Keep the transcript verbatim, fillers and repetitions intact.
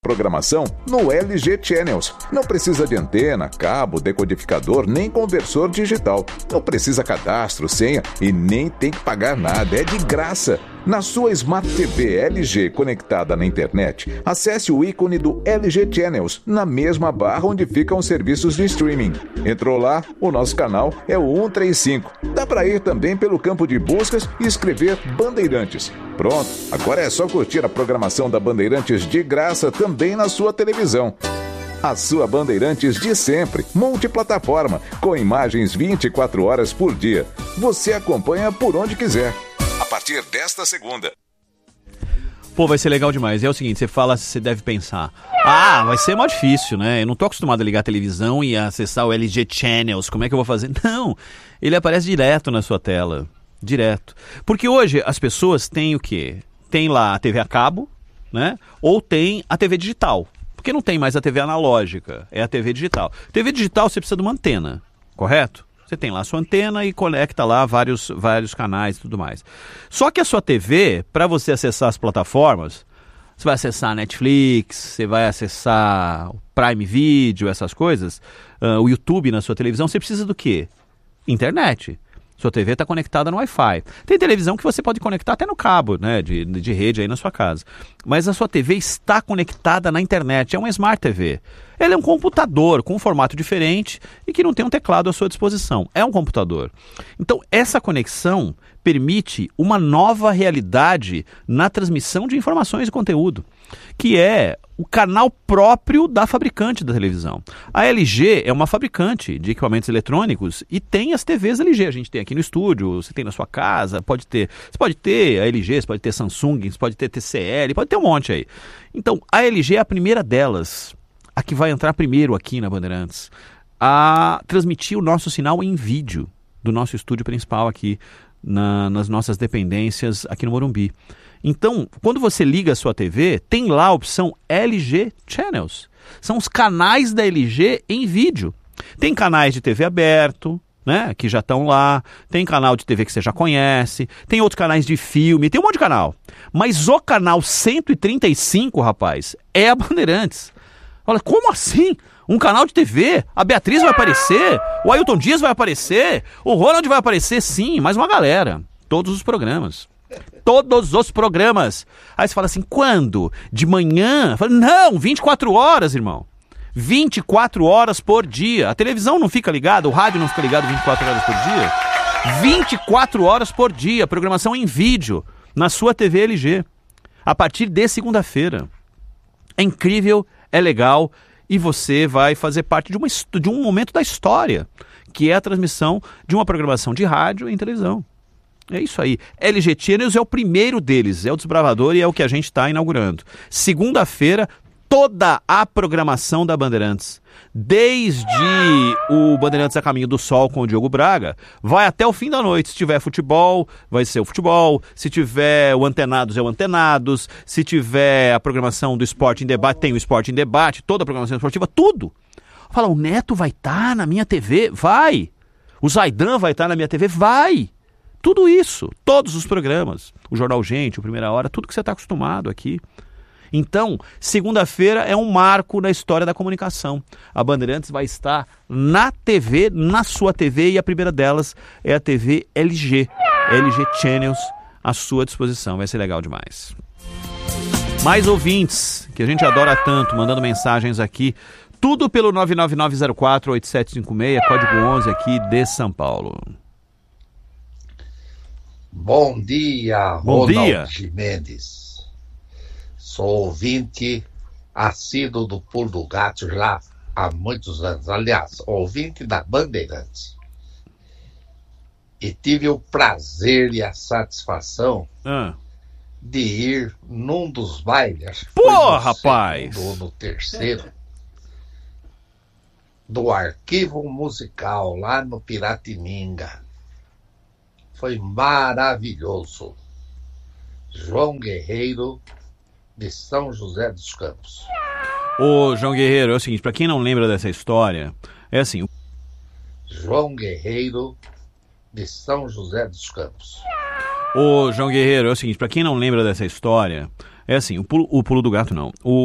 Programação no L G Channels. Não precisa de antena, cabo, decodificador, nem conversor digital. Não precisa cadastro, senha e nem tem que pagar nada. É de graça. Na sua Smart T V L G conectada na internet, acesse o ícone do L G Channels na mesma barra onde ficam os serviços de streaming. Entrou lá, o nosso canal é o cento e trinta e cinco. Dá para ir também pelo campo de buscas e escrever Bandeirantes. Pronto, agora é só curtir a programação da Bandeirantes de graça também na sua televisão. A sua Bandeirantes de sempre, multiplataforma, com imagens vinte e quatro horas por dia. Você acompanha por onde quiser. A partir desta segunda. Pô, vai ser legal demais. É o seguinte, você fala, você deve pensar, ah, vai ser mó difícil, né? Eu não tô acostumado a ligar a televisão e a acessar o L G Channels, como é que eu vou fazer? Não, ele aparece direto na sua tela, direto. Porque hoje as pessoas têm o quê? Tem lá a T V a cabo, né? Ou tem a T V digital. Porque não tem mais a T V analógica, é a T V digital. T V digital você precisa de uma antena, correto? Você tem lá a sua antena e conecta lá vários, vários canais e tudo mais. Só que a sua T V, para você acessar as plataformas, você vai acessar a Netflix, você vai acessar o Prime Video, essas coisas, uh, o YouTube na sua televisão, você precisa do quê? Internet. Sua T V está conectada no Wi-Fi. Tem televisão que você pode conectar até no cabo, né, de, de rede aí na sua casa. Mas a sua T V está conectada na internet, é uma Smart T V. Ele é um computador com um formato diferente e que não tem um teclado à sua disposição. É um computador. Então, essa conexão permite uma nova realidade na transmissão de informações e conteúdo, que é o canal próprio da fabricante da televisão. A L G é uma fabricante de equipamentos eletrônicos e tem as T Vs L G. A gente tem aqui no estúdio, você tem na sua casa, pode ter. Você pode ter a L G, você pode ter Samsung, você pode ter T C L, pode ter um monte aí. Então, a L G é a primeira delas, a que vai entrar primeiro aqui na Bandeirantes, a transmitir o nosso sinal em vídeo do nosso estúdio principal aqui na, nas nossas dependências aqui no Morumbi. Então, quando você liga a sua T V, tem lá a opção L G Channels. São os canais da L G em vídeo. Tem canais de T V aberto, né, que já estão lá. Tem canal de T V que você já conhece. Tem outros canais de filme. Tem um monte de canal. Mas o canal cento e trinta e cinco, rapaz, é a Bandeirantes. Olha, como assim? Um canal de T V? A Beatriz vai aparecer? O Ailton Dias vai aparecer? O Ronald vai aparecer? Sim, mais uma galera. Todos os programas. Todos os programas. Aí você fala assim, quando? De manhã? Falo, não, vinte e quatro horas, irmão. vinte e quatro horas por dia. A televisão não fica ligada, o rádio não fica ligado vinte e quatro horas por dia. vinte e quatro horas por dia. Programação em vídeo na sua T V L G. A partir de segunda-feira. É incrível, é legal e você vai fazer parte de, uma, de um momento da história, que é a transmissão de uma programação de rádio em televisão. É isso aí. L G Channels é o primeiro deles, é o desbravador e é o que a gente está inaugurando. Segunda-feira, toda a programação da Bandeirantes, desde o Bandeirantes a Caminho do Sol com o Diogo Braga, vai até o fim da noite. Se tiver futebol, vai ser o futebol. Se tiver o Antenados, é o Antenados. Se tiver a programação do Esporte em Debate, tem o Esporte em Debate, toda a programação esportiva, tudo. Fala, o Neto vai estar tá na minha T V? Vai. O Zaidan vai estar tá na minha T V? Vai. Tudo isso, todos os programas, o Jornal Gente, o Primeira Hora, tudo que você está acostumado aqui. Então, segunda-feira é um marco na história da comunicação. A Bandeirantes vai estar na T V, na sua T V, e a primeira delas é a T V L G, L G Channels, à sua disposição. Vai ser legal demais. Mais ouvintes, que a gente adora tanto, mandando mensagens aqui, tudo pelo nove nove nove zero quatro oito sete cinco seis, código onze aqui de São Paulo. Bom dia, Bom Ronald dia. Mendes. Sou ouvinte assíduo do Pulo do Gato já há muitos anos. Aliás, ouvinte da Bandeirantes. E tive o prazer e a satisfação Ah. de ir num dos bailes. Pô, foi no rapaz! segundo ou no terceiro. Do Arquivo Musical, lá no Piratininga. Foi maravilhoso. João Guerreiro, de São José dos Campos. Ô, João Guerreiro, é o seguinte, pra quem não lembra dessa história, é assim... João Guerreiro, de São José dos Campos. Ô, João Guerreiro, é o seguinte, pra quem não lembra dessa história, é assim, o pulo, o pulo do gato não. O